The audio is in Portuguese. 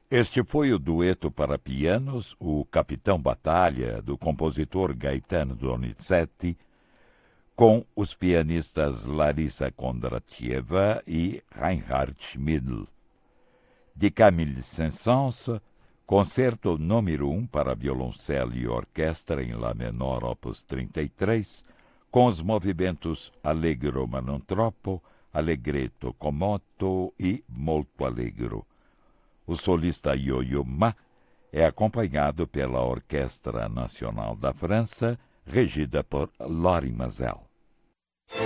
Este foi o dueto para pianos, o Capitão Batalha, do compositor Gaetano Donizetti, com os pianistas Larissa Kondratieva e Reinhard Schmidl. De Camille Saint-Saëns, concerto número 1 para violoncelo e orquestra em Lá menor, opus 33, com os movimentos Allegro ma non troppo, Allegretto con moto e Molto Allegro. O solista Yo-Yo Ma é acompanhado pela Orquestra Nacional da França, regida por Lorin Maazel.